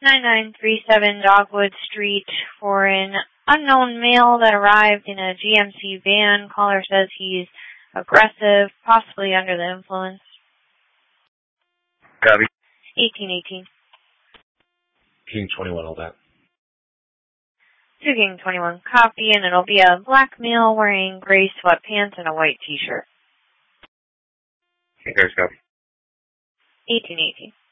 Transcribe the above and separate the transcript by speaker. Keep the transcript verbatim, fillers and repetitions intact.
Speaker 1: nine nine three seven Dogwood Street for an unknown male that arrived in a G M C van. Caller says he's aggressive, possibly under the influence.
Speaker 2: Copy.
Speaker 1: eighteen eighteen.
Speaker 2: King twenty-one, all that.
Speaker 1: two King twenty-one, copy, and it'll be a black male wearing gray sweatpants and a white t-shirt.
Speaker 2: Okay, guys, copy.
Speaker 1: eighteen eighteen.